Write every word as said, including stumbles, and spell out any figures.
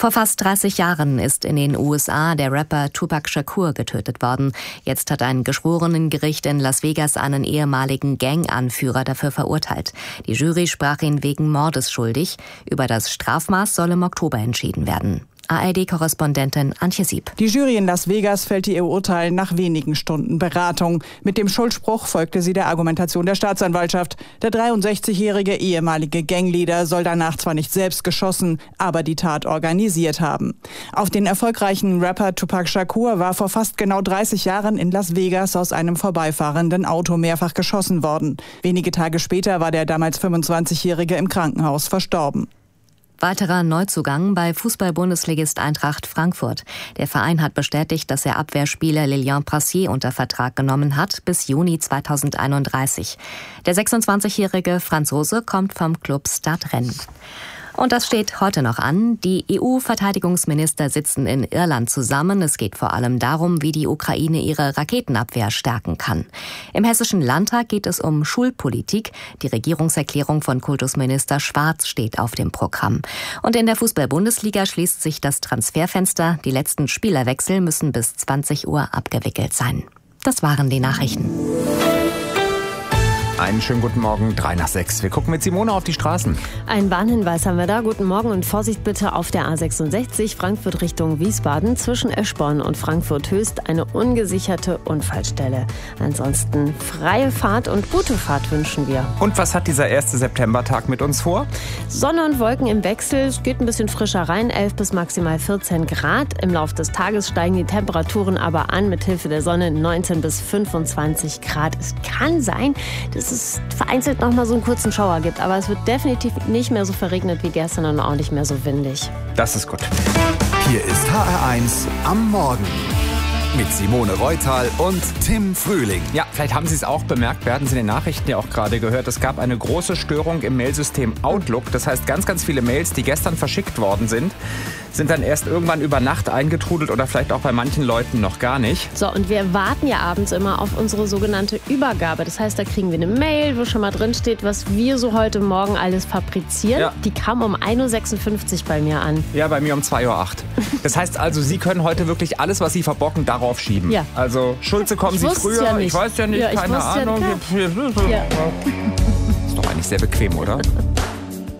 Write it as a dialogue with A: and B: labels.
A: Vor fast dreißig Jahren ist in den U S A der Rapper Tupac Shakur getötet worden. Jetzt hat ein Geschworenengericht in Las Vegas einen ehemaligen Gang-Anführer dafür verurteilt. Die Jury sprach ihn wegen Mordes schuldig. Über das Strafmaß soll im Oktober entschieden werden. A R D-Korrespondentin Antje Sieb.
B: Die Jury in Las Vegas fällte ihr Urteil nach wenigen Stunden Beratung. Mit dem Schuldspruch folgte sie der Argumentation der Staatsanwaltschaft. Der dreiundsechzigjährige ehemalige Gangleader soll danach zwar nicht selbst geschossen, aber die Tat organisiert haben. Auf den erfolgreichen Rapper Tupac Shakur war vor fast genau dreißig Jahren in Las Vegas aus einem vorbeifahrenden Auto mehrfach geschossen worden. Wenige Tage später war der damals fünfundzwanzigjährige im Krankenhaus verstorben.
A: Weiterer Neuzugang bei Fußball-Bundesligist Eintracht Frankfurt. Der Verein hat bestätigt, dass er Abwehrspieler Lilian Prassier unter Vertrag genommen hat bis Juni zweitausendeinunddreißig. Der sechsundzwanzigjährige Franzose kommt vom Club Stade Rennes. Und das steht heute noch an. Die E U-Verteidigungsminister sitzen in Irland zusammen. Es geht vor allem darum, wie die Ukraine ihre Raketenabwehr stärken kann. Im Hessischen Landtag geht es um Schulpolitik. Die Regierungserklärung von Kultusminister Schwarz steht auf dem Programm. Und in der Fußball-Bundesliga schließt sich das Transferfenster. Die letzten Spielerwechsel müssen bis zwanzig Uhr abgewickelt sein. Das waren die Nachrichten.
C: Einen schönen guten Morgen, drei nach sechs. Wir gucken mit Simone auf die Straßen.
D: Ein Warnhinweis haben wir da. Guten Morgen und Vorsicht bitte auf der A sechsundsechzig Frankfurt Richtung Wiesbaden zwischen Eschborn und Frankfurt Höchst eine ungesicherte Unfallstelle. Ansonsten freie Fahrt und gute Fahrt wünschen wir.
C: Und was hat dieser erste Septembertag mit uns vor?
D: Sonne und Wolken im Wechsel. Es geht ein bisschen frischer rein, elf bis maximal vierzehn Grad. Im Laufe des Tages steigen die Temperaturen aber an mit Hilfe der Sonne neunzehn bis fünfundzwanzig Grad. Es kann sein, dass es vereinzelt noch mal so einen kurzen Schauer gibt. Aber es wird definitiv nicht mehr so verregnet wie gestern und auch nicht mehr so windig.
C: Das ist gut.
E: Hier ist H R eins am Morgen. Mit Simone Reutal und Tim Frühling.
C: Ja, vielleicht haben Sie es auch bemerkt, wir hatten es in den Nachrichten ja auch gerade gehört, es gab eine große Störung im Mailsystem Outlook. Das heißt, ganz, ganz viele Mails, die gestern verschickt worden sind, sind dann erst irgendwann über Nacht eingetrudelt oder vielleicht auch bei manchen Leuten noch gar nicht.
D: So, und wir warten ja abends immer auf unsere sogenannte Übergabe. Das heißt, da kriegen wir eine Mail, wo schon mal drin steht, was wir so heute Morgen alles fabrizieren. Ja. Die kam um ein Uhr sechsundfünfzig bei mir an.
C: Ja, bei mir um zwei Uhr acht. Das heißt also, Sie können heute wirklich alles, was Sie verbocken, darauf schieben.
D: Ja.
C: Also, Schulze, kommen
D: ich
C: Sie früher?
D: Ja nicht.
C: Ich weiß ja nicht,
D: ja,
C: keine Ahnung.
D: Ja,
C: ist doch eigentlich sehr bequem, oder?